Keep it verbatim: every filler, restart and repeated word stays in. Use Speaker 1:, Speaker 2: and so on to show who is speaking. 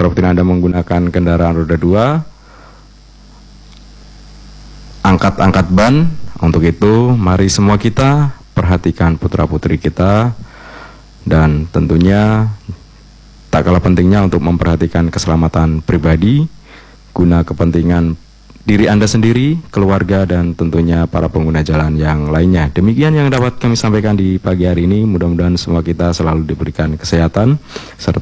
Speaker 1: putra-putri Anda menggunakan kendaraan roda dua, angkat-angkat ban. Untuk itu, mari semua kita perhatikan putra-putri kita, dan tentunya tak kalah pentingnya untuk memperhatikan keselamatan pribadi guna kepentingan diri Anda sendiri, keluarga, dan tentunya para pengguna jalan yang lainnya. Demikian yang dapat kami sampaikan di pagi hari ini. Mudah-mudahan semua kita selalu diberikan kesehatan serta